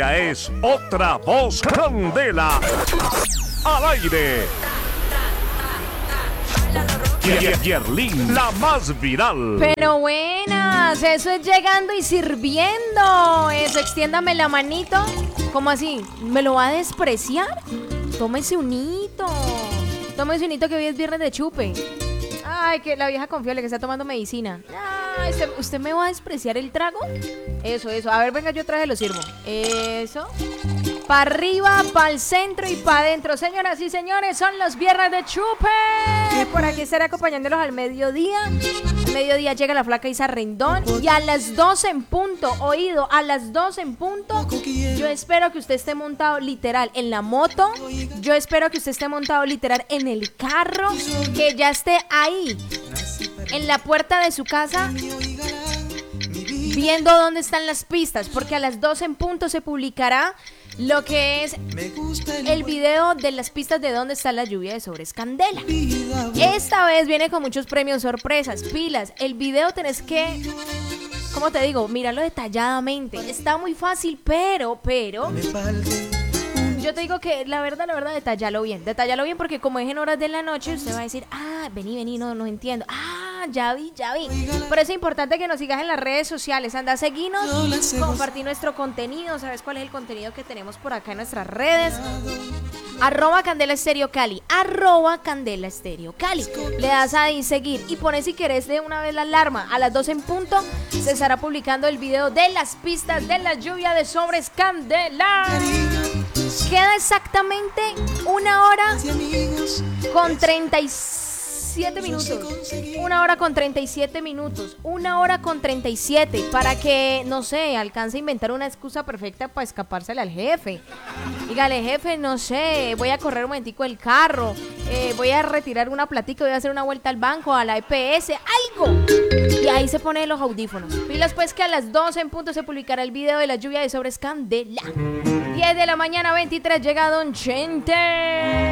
Ella es Otra Voz Candela. Al aire. Yerlin, la más viral. Pero buenas, eso es llegando y sirviendo. Eso, extiéndame la manito. ¿Cómo así? ¿Me lo va a despreciar? Tómese un hito. Tómese un hito que hoy es viernes de chupe. Ay, que la vieja confiable que está tomando medicina. Ay, ¿usted me va a despreciar el trago? Eso. A ver, venga, yo traje, lo sirvo. Eso. Para arriba, para el centro y para adentro. Señoras y señores, son los viernes de chupe. Por aquí estaré acompañándolos al mediodía. Al mediodía llega la flaca Isa Rendón. Y a las 12 en punto, oído, a las 12 en punto, yo espero que usted esté montado literal en la moto. Yo espero que usted esté montado literal en el carro. Que ya esté ahí, en la puerta de su casa, viendo dónde están las pistas. Porque a las 12 en punto se publicará lo que es el video de las pistas de dónde está la lluvia de Sobres Candela. Esta vez viene con muchos premios sorpresas, pilas. El video tenés que, ¿cómo te digo? Míralo detalladamente. Está muy fácil, pero yo te digo que la verdad, detállalo bien porque como es en horas de la noche, usted va a decir, vení, no entiendo. Ya vi. Por eso es importante que nos sigas en las redes sociales. Anda, seguinos, compartir nuestro contenido. ¿Sabes cuál es el contenido que tenemos por acá en nuestras redes? @Candela Estéreo Cali. @Candela Estéreo Cali. Le das ahí seguir y pones si querés de una vez la alarma. A las 12 en punto se estará publicando el video de las pistas de la lluvia de Sobres Candela. Queda exactamente 1 hora con 37 minutos. 1 hora con 37 minutos. 1 hora con 37. Para que, no sé, alcance a inventar una excusa perfecta para escapársele al jefe. Dígale, jefe, no sé, voy a correr un momentico el carro. Voy a retirar una platica, voy a hacer una vuelta al banco, a la EPS, algo. Y ahí se pone los audífonos. Pilas pues que a las 12 en punto se publicará el video de la lluvia de Sobres Candela. 10 de la mañana, 23, llega Don Chente.